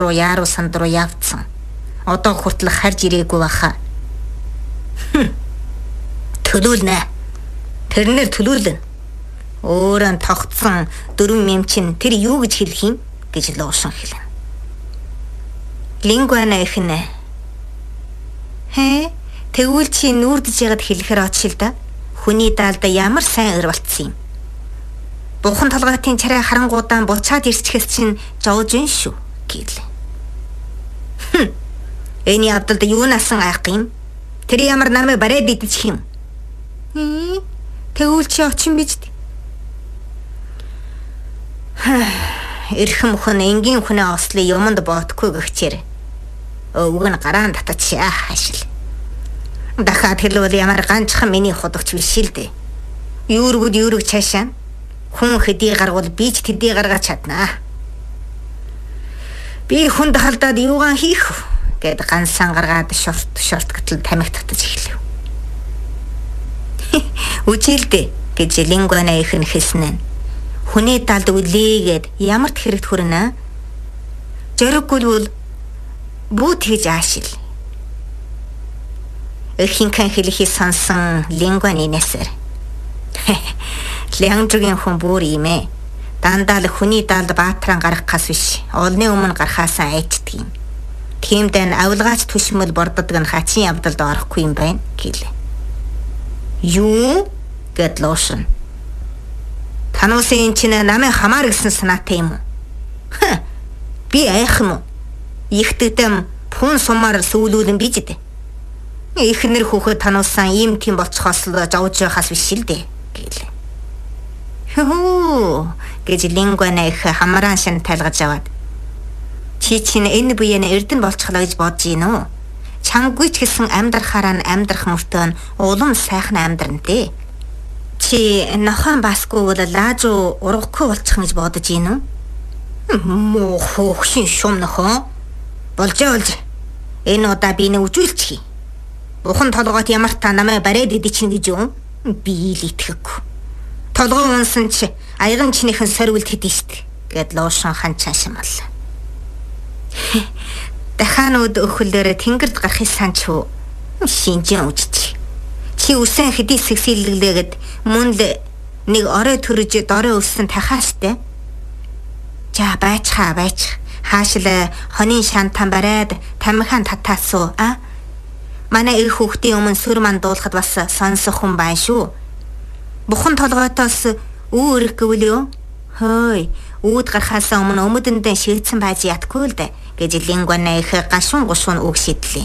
руу яаруу санд руу явцсан. Одоо хүртэл харж ирээгүй баха. Төлөөлнэ. Тэрнэр төлөөлнө. Өөрөө тогтсон 4 мэмчин тэр юу гэж хэлэх юм гэж Лошон хэлнэ. Лингуана ихнэ. Тэгвэл чи нүүрдэж ягаад хэлэхээр очил да? Хүний даалда ямар сайн өр болцсон юм. Бухан толгойтын чарай харангуудаан буцаад ирчихээс чинь жовж шүү гэлээ. Эний авдалд юу насан айх юм? Тэр ямар намайг барайд идчих юм? Тэгвэл чи очин биз дээ. Эрхэм хүн энгийн хүнээ ослоо юмд боотгүй гихчээр. Өвг нь гараан татаж хаашил. Дахиад хэлвэл ямар ганцхан миний худагч биш л дээ. Юургүүд цаашаа. Хүн хэдий гаргуул би ч тэдий гаргаж чаднаа. Би хүнд халдаад юугаан хийх вэ гэд гансан гаргаад шорт гэтэл тамхи татаж эхлэв. Үжилдэ гэж Лингуана ихэнх хэлснэ. Хүний талд үлээгээд ямар ч хэрэгт хүрнэ. Жөрөггүй бүүт хийж аашил. Эхинхэн хэлхий сонсон Лингуаны нэсэр. Лиангдргийн хүн бүр юм ээ. Дандаа л хүний талд баатран гарахаас биш. Олны өмнө гарахаасаа айчдаг юм. Тиймдээ авилгаач түшмэл борддог нь хачин явдалд орохгүй юм байна гэлээ. Юу гэд Лошон. Тануусын чинь намайг хамаар гэсэн санаатай юм уу? Би айх юм уу? Ихтэйдэм пун сумаар сүүлүүлэн биж дээ. Ихнэр хүүхэд тануусан ийм тийм болцохоос л жавж байхаас биш л дээ гэлээ. Гэж Лингуана их хамран шин тайлгаж аваад. Чи чинь энэ буян эрдэн болчихлоо гэж бодож гин үү? Чамгүй ч гэсэн амьдрахаараа амьдрах мөртөө улам сайхан амьдрна дээ. Чи нохоон басгүй бол лаажуу ургахгүй болчих гэж бодож гин үү? Муу хөөхшин шум нохоо. Болж. Энэ удаа би нэ үжүүлчих. Бухан толгойд ямар та намайг барайд идэх гэж юу? Би л итгэхгүй. Толгой унсан чи аяган чинийхэн сорвилд хэдий штт гэд Лошон ханчаа шималлаа. Дахаанууд өхөлөөр тэнгэрд гарахыг санч уу? Шинжэн үжиж. Чи үсэн хэдий сэгсэллээгээд мөн л нэг орой төрөж дорой өссөн тахааштай. За байж. Хаашла хонийн шантан барайд тамхиан татаасуу а? Манай эх хүүхдийн өмнө сүр ман дуулахад бас сонсох хүн байна шүү. Бухан толгойтоос үүрэх гэвэл юу? Хөөе, үүд гарахаас өмнө өмдөндөө шигдсэн байж ятгүй л дээ гэж Лингуана их гашуун үг шидлээ.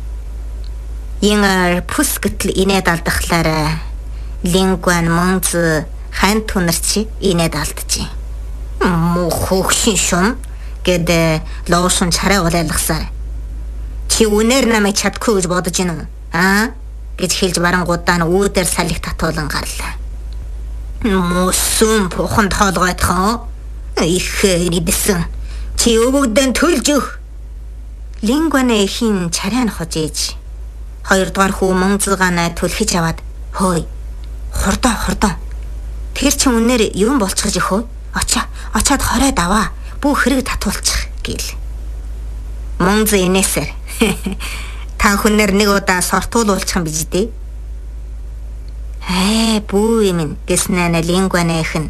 Янгаар пус гэтэл инээд алдахлаараа Лингуан мөнц хань түнэрчи инээд алдчихэ. Муу хөөхшин шум гэд Лошон чарай улайлгасаар. Чи үнээр намайг чадхгүй гэж бодож гинэ үү? Гэж хэлж барангуудаа нь үүдээр салхи татуулан гарлаа. Мөсөн бухан толгойтхоо их нидсэн. Чи өвөгдөн төлж өг. Лингуана ихийн чарай нь хожиж. Хоёрдугаар хүү мөнцөлгаанаа түлхэж аваад хөөе. Хурдаа. Тэр чи үнээр юм болчихж өхөө. Очоод хоройд аваа. Бүх хэрэг татуулчих гээл. Мөнц инээсэр. Та хүнээр нэг удаа сортуулуулчих юм биз дээ. Бүү юм гэснээр Лингуана ихэн